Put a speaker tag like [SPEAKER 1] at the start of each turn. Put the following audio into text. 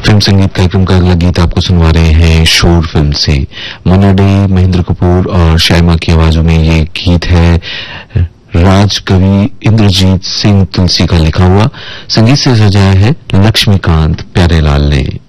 [SPEAKER 1] Film संगीत कार्यक्रम का अगला गीत आपको सुनवा रहे हैं शोर फिल्म से। मन्ना डे, महेंद्र कपूर और शायमा की आवाजों में ये गीत है। राज कवि इंद्रजीत सिंह तुलसी का लिखा हुआ, संगीत से सजाया है लक्ष्मीकांत प्यारेलाल ने।